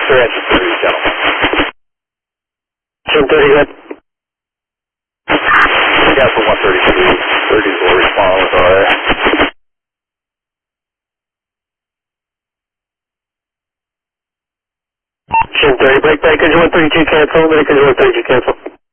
clear engine 30, gentlemen. Chin 30, good. Yeah, for 133. 30s will respond with RA. Chin 30, break, engine 132 cancel, make engine 132 cancel.